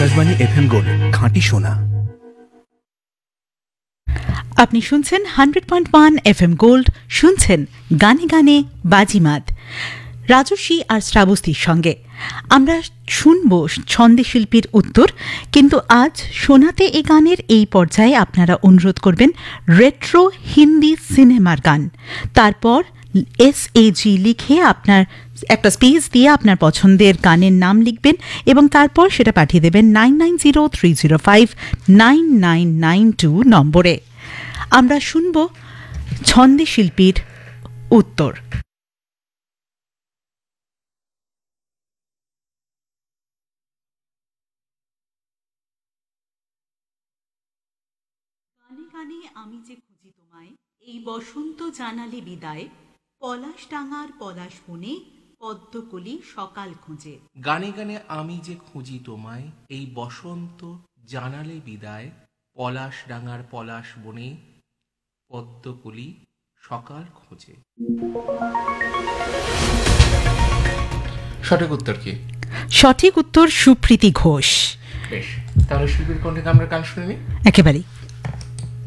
Akashvani FM gold, খাঁটি সোনা। আপনি শুনছেন 100.1 FM গোল্ড, শুনছেন গানে গানে বাজিমাত রাজস্বী আর শ্রাবস্তীর সঙ্গে। আমরা শুনব ছন্দে শিল্পীর উত্তর, কিন্তু আজ শোনাতে এই গানের এই পর্যায়ে আপনারা অনুরোধ করবেন রেট্রো হিন্দি সিনেমার গান। তারপর SAG লিখে আপনার একটা স্পেস দিয়ে আপনার পছন্দের গানের নাম লিখবেন এবং তারপর সেটা পাঠিয়ে দেবেন 9903059992 নম্বরে। আমরা শুনব ছন্দে শিল্পীর উত্তর। গানে গানে আমি যে খুঁজি তোমায়, এই বসন্ত জানালে বিদায়, পলাশ ডাঙার পলাশ বনে, পদ্মকলি সকাল খোঁজে। গানে গানে আমি যে খুঁজি তোমায়, এই বসন্ত জানালে বিদায়, পলাশ ডাঙার পলাশ বনে, পদ্মকলি সকাল খোঁজে। সঠিক উত্তর কি? সঠিক উত্তর সুপ্রীতি ঘোষ। বেশ, তাহলে শিল্পীর কণ্ঠে আমরা গান শুনে নিই। একেবারেই।